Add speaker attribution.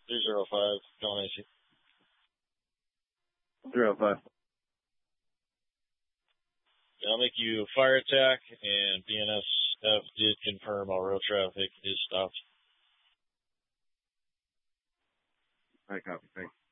Speaker 1: 305, John AC.
Speaker 2: 305.
Speaker 1: I'll make you a fire attack, and BNSF did confirm all rail traffic is stopped.
Speaker 2: All right, copy. Thanks.